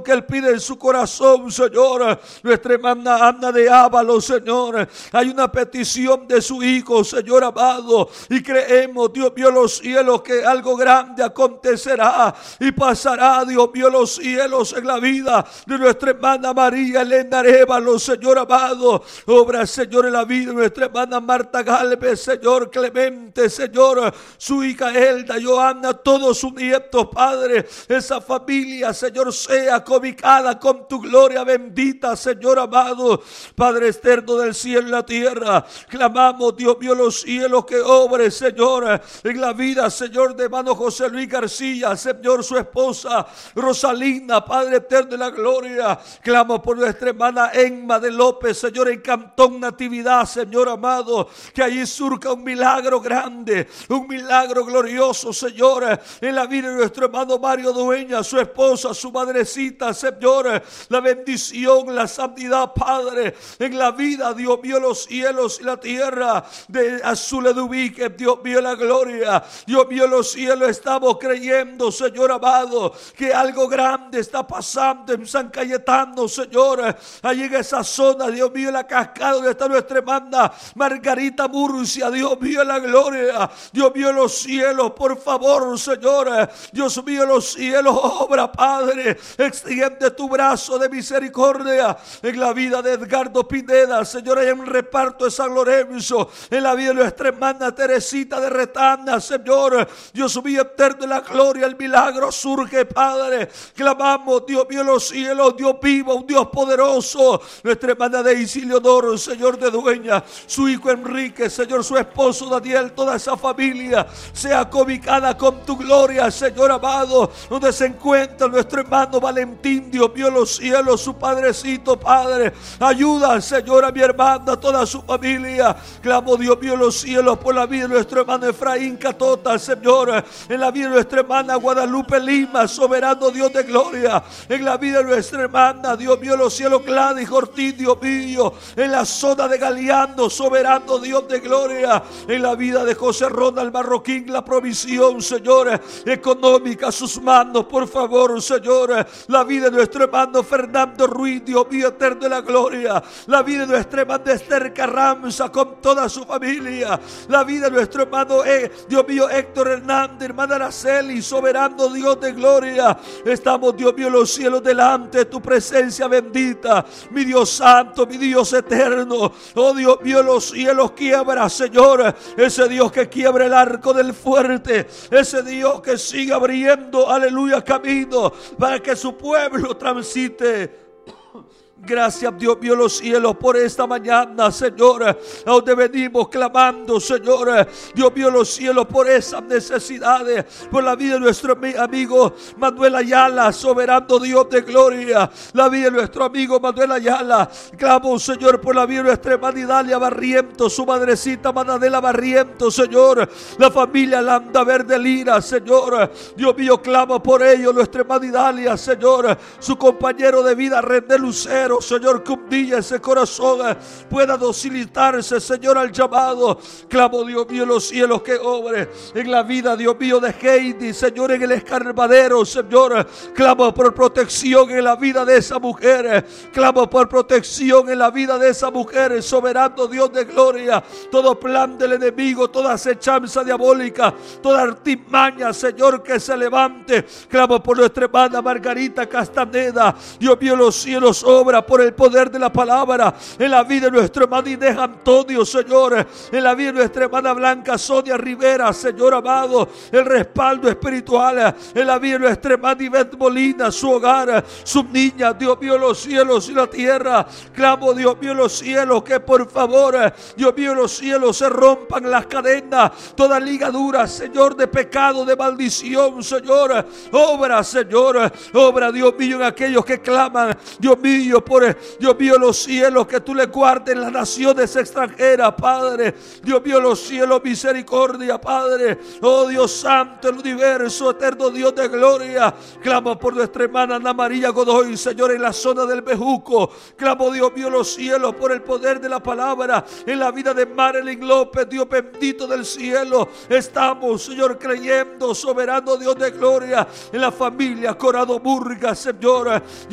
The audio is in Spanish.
que Él pide en su corazón, Señor. Nuestra hermana Ana de Ábalos, Señor, hay una petición de su hijo, Señor amado, y creemos, Dios mío, los cielos, que algo grande acontecerá y pasará, Dios mío, los cielos, en la vida de nuestra hermana María Elena Ábalos, Señor amado. Obra, Señor, en la vida de nuestra hermana Marta Galvez, Señor Clemente, Señor, su hija Elda, Johanna, todos sus nietos, Padre, esa familia, Señor, sea cobijada con tu gloria bendita, Señor amado. Padre externo del cielo y la tierra, clamamos, Dios mío, los cielos, que obre, Señor, en la vida, Señor, de hermano José Luis García, Señor, su esposa Rosalinda, Padre eterno de la gloria. Clamo por nuestra hermana Emma de López, Señor, en Cantón Natividad, Señor amado, que allí surca un milagro grande, un milagro glorioso, Señor, en la vida de nuestro hermano Mario Dueña, su esposa, su madrecita, Señor, la bendición, la santidad, Padre, en la vida, Dios mío, los cielos y la tierra de Azul Edubique, Dios mío, la gloria, Dios mío, los cielos, estamos creyendo, Señor amado, que algo grande está pasando en San Cayetano, Señor, allí en esa zona, Dios mío, la cascada donde está nuestra hermana Margarita Murcia, Dios mío, la gloria, Dios mío, los cielos, por favor, Señor, Dios mío, los cielos, obra, Padre, extiende tu brazo de misericordia en la vida de Edgardo Pineda, Señor, hay un reparto de San Lorenzo, en la vida de nuestra hermana Teresita de Retana, Señor, Dios mío, eterno de la gloria, el milagro surge, Padre, clamamos, Dios mío, los cielos, Dios vivo, un Dios poderoso, nuestra hermana Daisy Leodoro, Señor, de Dueña, su hijo Enrique, Señor, su esposo Daniel, toda esa familia sea cobijada con tu gloria, Señor amado, donde se encuentra nuestro hermano Valentín, Dios mío, los cielos, su padrecito, Padre, ayuda, Señor, a mi hermana, a toda su familia. Clamo, Dios mío, los cielos, por la vida de nuestro hermano Efraín Catota, Señor, en la vida de nuestra hermana Guadalupe Lima, soberano Dios de gloria, en la vida de nuestra hermana, Dios mío, los cielos, Gladys Ortiz, Dios mío, en la zona de Galeano, soberano Dios de gloria, en la vida de José Ronald Marroquín, la provisión, Señor, económica a sus manos, por favor, Señor, la vida de nuestro hermano Fernando Ruiz, Dios mío, eterno de la gloria, la vida de nuestra hermana Esther Carranza con toda su familia, la vida de nuestro hermano, Dios mío, Héctor Hernández, hermana Araceli, soberano Dios de gloria, estamos, Dios mío, los cielos delante de tu presencia bendita, mi Dios santo, mi Dios eterno, oh Dios mío, los cielos quiebra, Señor, ese Dios que quiebra el arco del fuerte, ese Dios que sigue abriendo, aleluya, camino para que su pueblo transite. Gracias, Dios mío, los cielos, por esta mañana, Señor, a donde venimos clamando, Señor, Dios mío, los cielos, por esas necesidades, por la vida de nuestro amigo Manuel Ayala, soberano Dios de gloria, la vida de nuestro amigo Manuel Ayala. Clamo, Señor, por la vida de nuestra hermana Idalia Barrientos, su madrecita Manadela Barrientos, Señor, la familia Landa Verde Lira, Señor, Dios mío, clamo por ellos, nuestra hermana Idalia, Señor, su compañero de vida René Lucero, Señor, que un día ese corazón pueda docilitarse, Señor, al llamado. Clamo, Dios mío, los cielos, que obre en la vida, Dios mío, de Heidi, Señor, en el escarbadero, Señor. Clamo por protección en la vida de esa mujer. Clamo por protección en la vida de esa mujer, soberano Dios de gloria. Todo plan del enemigo, toda acechanza diabólica, toda artimaña, Señor, que se levante. Clamo por nuestra hermana Margarita Castaneda, Dios mío, los cielos, obra por el poder de la palabra en la vida de nuestro hermano Inés Antonio, Señor, en la vida de nuestra hermana Blanca Sonia Rivera, Señor amado, el respaldo espiritual en la vida de nuestra hermana Ivette Molina, su hogar, sus niñas, Dios mío, los cielos y la tierra. Clamo, Dios mío, los cielos, que por favor, Dios mío, los cielos, se rompan las cadenas, toda ligadura, Señor, de pecado, de maldición, Señor. Obra, Señor, obra, Dios mío, en aquellos que claman, Dios mío, por Dios mío, los cielos, que tú le guardes las naciones extranjeras, Padre. Dios mío, los cielos, misericordia, Padre. Oh Dios santo, el universo, eterno Dios de gloria. Clamo por nuestra hermana Ana María Godoy, Señor, en la zona del Bejuco. Clamo, Dios mío, los cielos, por el poder de la palabra en la vida de Marilyn López, Dios bendito del cielo. Estamos, Señor, creyendo, soberano Dios de gloria, en la familia Corado Burga, Señor.